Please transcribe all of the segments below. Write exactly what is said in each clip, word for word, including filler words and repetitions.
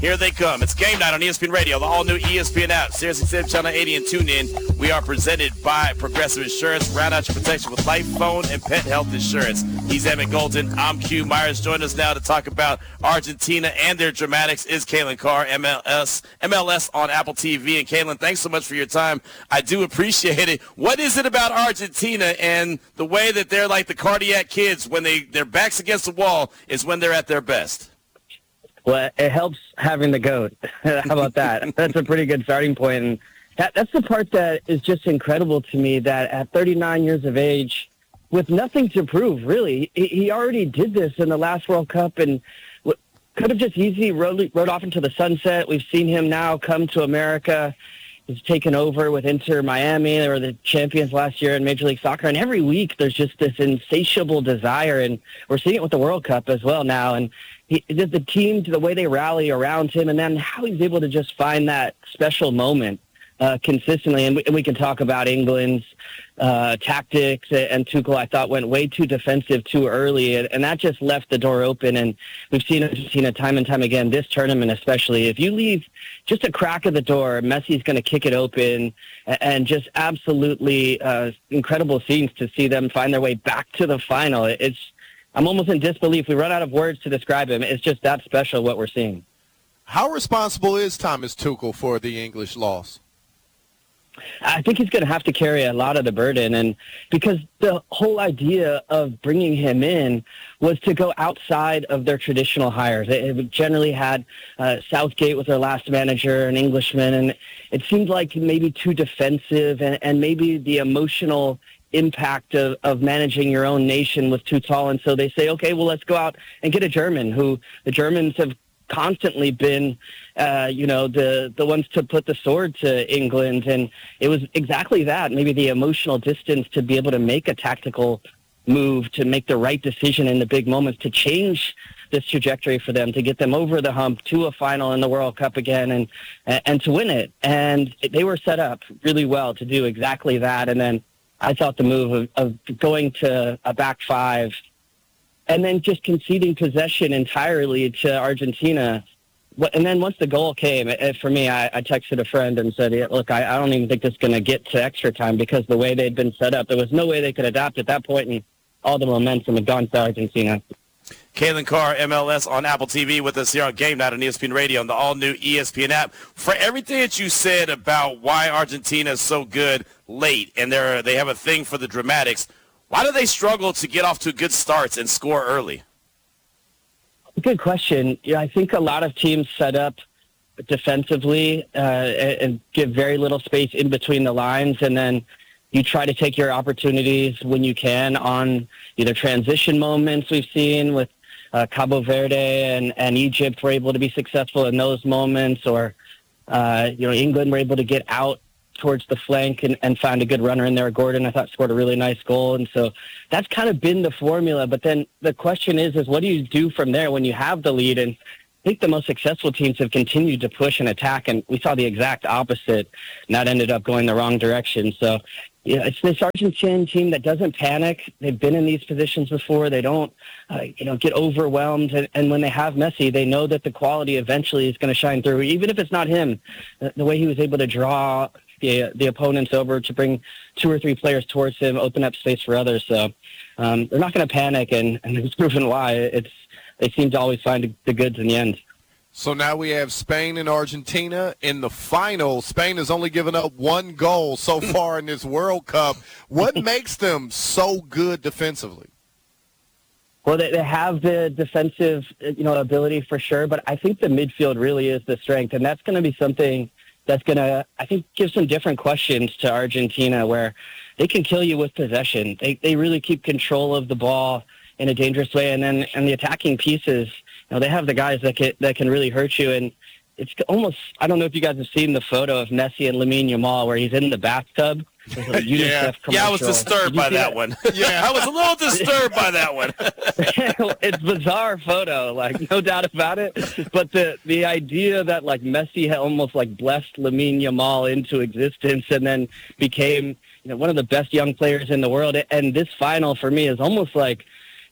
Here they come. It's game night on E S P N Radio, the all-new E S P N app, SiriusXM Channel eighty, and tune in. We are presented by Progressive Insurance. Round out your protection with life, phone, and pet health insurance. He's Emmett Golden. I'm Q Myers. Join us now to talk about Argentina and their dramatics is Caitlin Carr, M L S, M L S on Apple T V. And Caitlin, thanks so much for your time. I do appreciate it. What is it about Argentina and the way that they're like the cardiac kids when they their backs against the wall is when they're at their best? Well, it helps having the GOAT. How about that? That's a pretty good starting point. And that, that's the part that is just incredible to me, that at thirty-nine years of age, with nothing to prove, really, he, he already did this in the last World Cup and w- could have just easily rode, rode off into the sunset. We've seen him now come to America. He's taken over with Inter Miami. They were the champions last year in Major League Soccer. And every week there's just this insatiable desire. And we're seeing it with the World Cup as well now. And he, the team, the way they rally around him, and then how he's able to just find that special moment uh, consistently. And we, and we can talk about England's uh, tactics, and Tuchel, I thought, went way too defensive too early, and, and that just left the door open. And we've seen Argentina time and time again, this tournament especially. If you leave just a crack of the door, Messi's going to kick it open, and just absolutely uh, incredible scenes to see them find their way back to the final. It's I'm almost in disbelief. We run out of words to describe him. It's just that special what we're seeing. How responsible is Thomas Tuchel for the English loss? I think he's going to have to carry a lot of the burden, and because the whole idea of bringing him in was to go outside of their traditional hires. It generally had uh, Southgate was their last manager, an Englishman, and it seemed like maybe too defensive, and, and maybe the emotional impact of, of managing your own nation was too tall. And so they say, okay, well, let's go out and get a German, who the Germans have constantly been, uh, you know, the, the ones to put the sword to England. And it was exactly that, maybe the emotional distance to be able to make a tactical move, to make the right decision in the big moments, to change this trajectory for them, to get them over the hump to a final in the World Cup again, and, and to win it. And they were set up really well to do exactly that. And then I thought the move of, of going to a back five and then just conceding possession entirely to Argentina. And then once the goal came, it, for me, I, I texted a friend and said, yeah, look, I, I don't even think this is going to get to extra time, because the way they'd been set up, there was no way they could adapt at that point, and all the momentum had gone to Argentina. Caitlin Carr, M L S on Apple T V, with us here on Game Night on E S P N Radio on the all-new E S P N app. For everything that you said about why Argentina is so good late, and they're, they have a thing for the dramatics, why do they struggle to get off to good starts and score early? Good question. Yeah, I think a lot of teams set up defensively uh, and give very little space in between the lines, and then you try to take your opportunities when you can on either transition moments we've seen with uh, Cabo Verde and, and Egypt were able to be successful in those moments, or uh, you know, England were able to get out towards the flank and, and found a good runner in there. Gordon, I thought, scored a really nice goal. And so that's kind of been the formula. But then the question is, is what do you do from there when you have the lead? And I think the most successful teams have continued to push and attack, and we saw the exact opposite, and that ended up going the wrong direction. So yeah, it's this Argentine team that doesn't panic. They've been in these positions before. They don't, uh, you know, get overwhelmed. And, and when they have Messi, they know that the quality eventually is going to shine through, even if it's not him. The, the way he was able to draw the the opponents over to bring two or three players towards him, open up space for others. So um, they're not going to panic, and, and it's proven why. It's they seem to always find the goods in the end. So now we have Spain and Argentina in the final. Spain has only given up one goal so far in this World Cup. What makes them so good defensively? Well, they, they have the defensive, you know, ability for sure, but I think the midfield really is the strength, and that's going to be something that's going to, I think, give some different questions to Argentina, where they can kill you with possession. They they really keep control of the ball in a dangerous way, and then and the attacking pieces, you know, they have the guys that can, that can really hurt you. And it's almost, I don't know if you guys have seen the photo of Messi and Lamine Yamal where he's in the bathtub. yeah. yeah, I was disturbed by that, that one. Yeah, I was a little disturbed by that one. It's a bizarre photo, like, no doubt about it. But the the idea that, like, Messi had almost, like, blessed Lamine Yamal into existence and then became, you know, one of the best young players in the world. And this final, for me, is almost like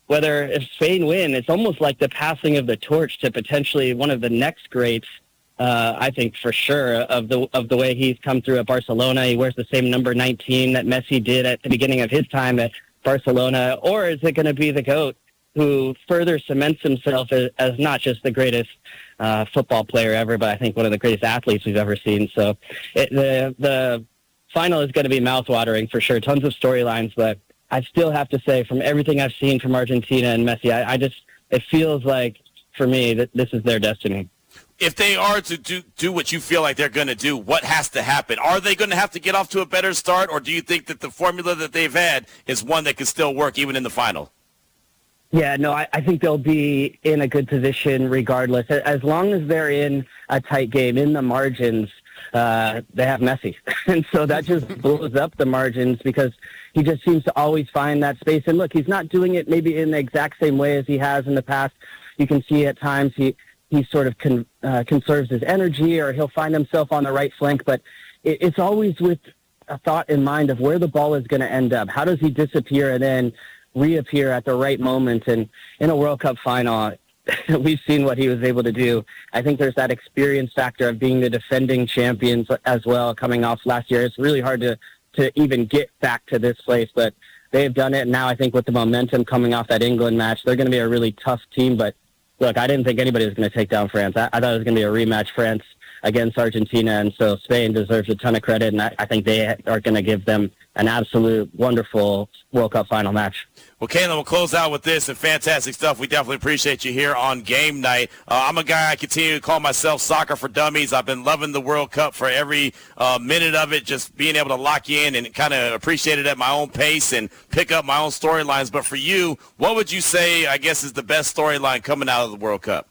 whether if Spain win, it's almost like the passing of the torch to potentially one of the next greats. Uh, I think for sure of the of the way he's come through at Barcelona. He wears the same number nineteen that Messi did at the beginning of his time at Barcelona. Or is it going to be the GOAT who further cements himself as, as not just the greatest uh, football player ever, but I think one of the greatest athletes we've ever seen. So it, the the final is going to be mouthwatering for sure. Tons of storylines, but I still have to say from everything I've seen from Argentina and Messi, I, I just it feels like for me that this is their destiny. If they are to do, do what you feel like they're going to do, what has to happen? Are they going to have to get off to a better start, or do you think that the formula that they've had is one that can still work even in the final? Yeah, no, I, I think they'll be in a good position regardless. As long as they're in a tight game, in the margins, uh, they have Messi. And so that just blows up the margins because he just seems to always find that space. And look, he's not doing it maybe in the exact same way as he has in the past. You can see at times he – he sort of con, uh, conserves his energy, or he'll find himself on the right flank. But it, it's always with a thought in mind of where the ball is going to end up. How does he disappear and then reappear at the right moment? And in a World Cup final, we've seen what he was able to do. I think there's that experience factor of being the defending champions as well, coming off last year. It's really hard to, to even get back to this place, but they've done it. And now I think with the momentum coming off that England match, they're going to be a really tough team. But look, I didn't think anybody was going to take down France. I, I thought it was going to be a rematch, France against Argentina, and so Spain deserves a ton of credit, and I, I think they are going to give them an absolute wonderful World Cup final match. Well, Kalen, we'll close out with this and fantastic stuff. We definitely appreciate you here on Game Night. Uh, I'm a guy, I continue to call myself Soccer for Dummies. I've been loving the World Cup for every uh, minute of it, just being able to lock you in and kind of appreciate it at my own pace and pick up my own storylines. But for you, what would you say, I guess, is the best storyline coming out of the World Cup?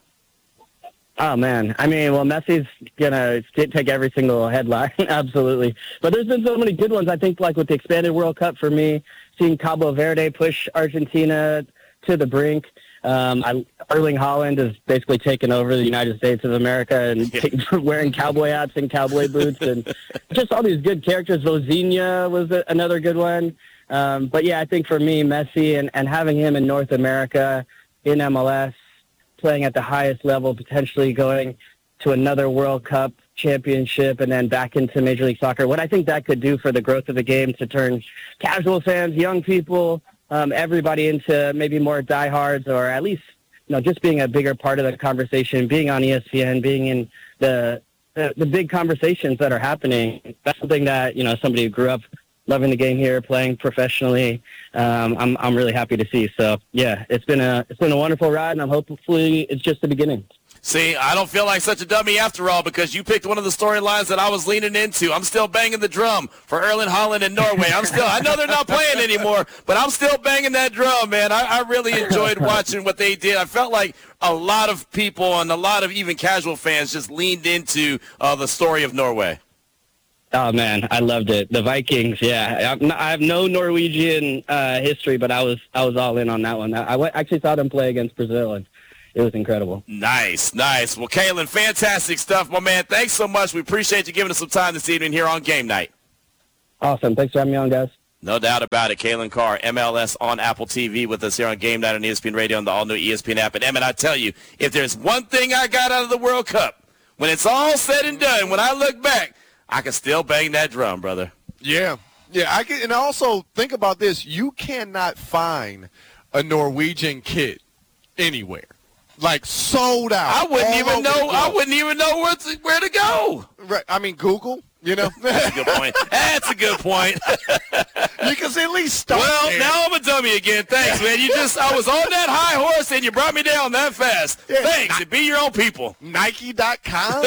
Oh, man. I mean, well, Messi's going to take every single headline, absolutely. But there's been so many good ones. I think, like with the expanded World Cup, for me, seeing Cabo Verde push Argentina to the brink. Um, I, Erling Haaland has basically taken over the United States of America and t- wearing cowboy hats and cowboy boots. And just all these good characters. Vozinha was a, another good one. Um, but, yeah, I think for me, Messi and, and having him in North America, in M L S, playing at the highest level, potentially going to another World Cup championship and then back into Major League Soccer. What I think that could do for the growth of the game to turn casual fans, young people, um, everybody into maybe more diehards, or at least, you know, just being a bigger part of the conversation, being on E S P N, being in the the, the big conversations that are happening. That's something that, you know, somebody who grew up loving the game here, playing professionally, um, I'm I'm really happy to see. So yeah, it's been a it's been a wonderful ride, and I'm hopefully it's just the beginning. See, I don't feel like such a dummy after all, because you picked one of the storylines that I was leaning into. I'm still banging the drum for Erling Haaland in Norway. I'm still I know they're not playing anymore, but I'm still banging that drum, man. I, I really enjoyed watching what they did. I felt like a lot of people and a lot of even casual fans just leaned into uh, the story of Norway. Oh, man, I loved it. The Vikings, yeah. I'm not, I have no Norwegian uh, history, but I was I was all in on that one. I, I went, actually saw them play against Brazil, and it was incredible. Nice, nice. Well, Kalen, fantastic stuff, my man. Thanks so much. We appreciate you giving us some time this evening here on Game Night. Awesome. Thanks for having me on, guys. No doubt about it. Kalen Carr, M L S on Apple T V with us here on Game Night on E S P N Radio and the all-new E S P N app. And, Emmett, I tell you, if there's one thing I got out of the World Cup, when it's all said and done, when I look back, I can still bang that drum, brother. Yeah. Yeah, I can, and also think about this. You cannot find a Norwegian kit anywhere. Like, sold out. I wouldn't even know I wouldn't even know where to, where to go. Right. I mean, Google, you know. That's a good point. That's a good point. You can at least start Well, there. now I'm a dummy again. Thanks, man. You just I was on that high horse and you brought me down that fast. Yeah. Thanks. And be your own people. Nike dot com.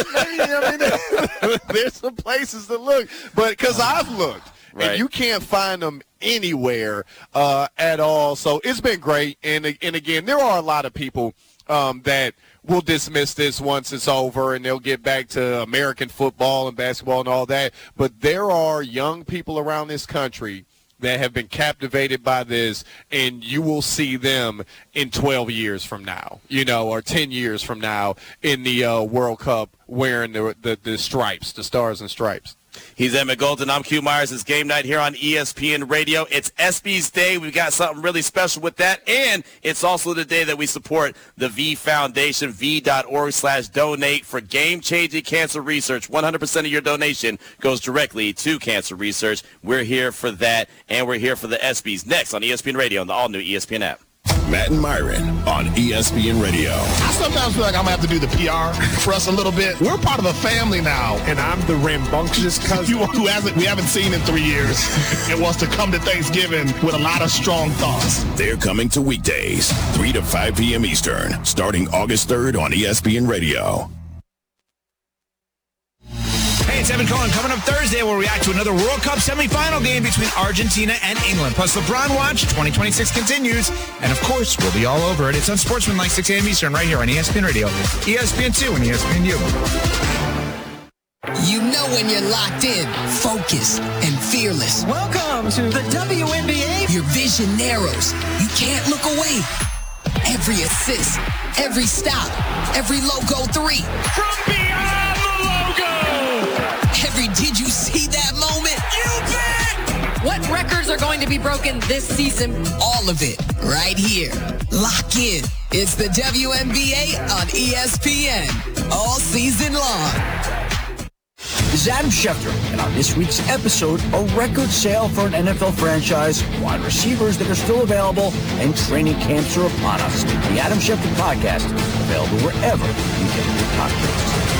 I mean, there's some places to look, but because I've looked, Right. and you can't find them anywhere uh, at all. So it's been great. And and again, there are a lot of people um, that will dismiss this once it's over, and they'll get back to American football and basketball and all that. But there are young people around this country that have been captivated by this, and you will see them in twelve years from now, you know, or ten years from now in the uh, World Cup wearing the, the the stripes, the stars and stripes. He's Emmett Golden. I'm Q Myers. It's game night here on E S P N Radio. It's ESPYs Day. We've got something really special with that. And it's also the day that we support the V Foundation, v.org slash donate for game-changing cancer research. one hundred percent of your donation goes directly to cancer research. We're here for that, and we're here for the ESPYs. Next on E S P N Radio on the all-new E S P N app. Matt and Myron on E S P N Radio. I sometimes feel like I'm going to have to do the P R for us a little bit. We're part of a family now. And I'm the rambunctious cousin. You, who hasn't, we haven't seen in three years and wants to come to Thanksgiving with a lot of strong thoughts. They're coming to weekdays, three to five p.m. Eastern, starting August third on E S P N Radio. Hey, it's Evan Cohen. Coming up Thursday, we'll react to another World Cup semifinal game between Argentina and England. Plus, LeBron Watch twenty twenty-six continues. And, of course, we'll be all over it. It's on Sportsmanlike, six a.m. Eastern, right here on E S P N Radio, E S P N two, and E S P N U. You know when you're locked in, focused, and fearless. Welcome to the W N B A. Your vision narrows. You can't look away. Every assist, every stop, every logo three. From beyond the logo. Every did you see that moment? You bet. What records are going to be broken this season? All of it right here. Lock in. It's the W N B A on E S P N all season long. This is Adam Schefter, and on this week's episode, a record sale for an N F L franchise, wide receivers that are still available, and training camps are upon us. The Adam Schefter Podcast, available wherever you get your podcasts.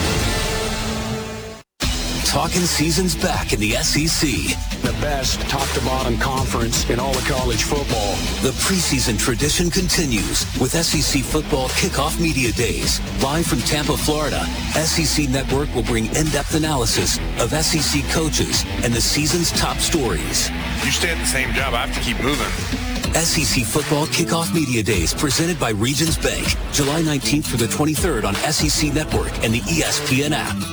Talking season's back in the S E C. The best top-to-bottom conference in all of college football. The preseason tradition continues with S E C Football Kickoff Media Days. Live from Tampa, Florida, S E C Network will bring in-depth analysis of S E C coaches and the season's top stories. You stay at the same job, I have to keep moving. S E C Football Kickoff Media Days presented by Regions Bank. July nineteenth through the twenty-third on S E C Network and the E S P N app.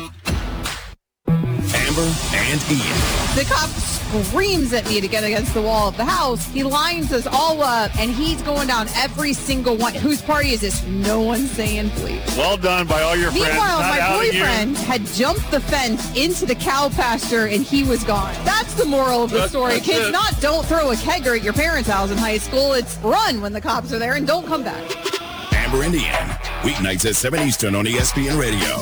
Amber and Ian. The cop screams at me to get against the wall of the house. He lines us all up, and he's going down every single one. Whose party is this? No one's saying please. Well done by all your friends. Meanwhile, Not my boyfriend had jumped the fence into the cow pasture, and he was gone. That's the moral of the That's, story. that's Kids, it. not don't throw a kegger at your parents' house in high school. It's run when the cops are there, and don't come back. Amber and Ian. Weeknights at seven Eastern on E S P N Radio.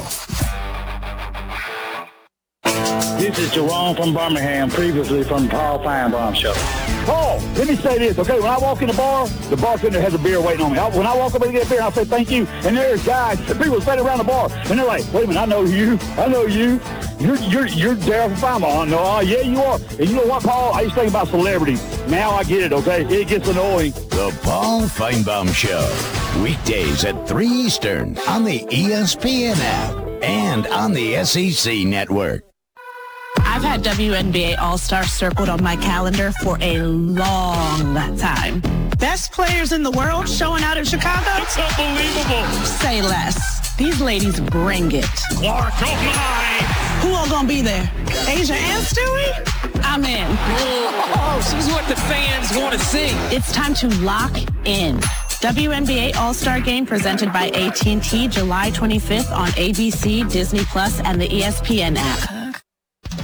This is Jerome from Birmingham, previously from the Paul Feinbaum Show. Paul, let me say this, okay? When I walk in the bar, the bartender has a beer waiting on me. I, when I walk up and get a beer, I say thank you, and there's guys, and people standing around the bar, and they're like, wait a minute, I know you, I know you. You're you're you're Darryl from Feinbaum. No, uh, yeah, you are. And you know what, Paul? I used to think about celebrities. Now I get it, okay? It gets annoying. The Paul Feinbaum Show, weekdays at three Eastern on the E S P N app and on the S E C Network. I've had W N B A All-Star circled on my calendar for a long time. Best players in the world showing out in Chicago? It's unbelievable. Say less. These ladies bring it. Clark, oh my. Who all gonna be there? Asia and Stewie? I'm in. Oh, she's what the fans want to see. It's time to lock in. W N B A All-Star Game presented by A T and T July twenty-fifth on A B C, Disney Plus, and the E S P N app.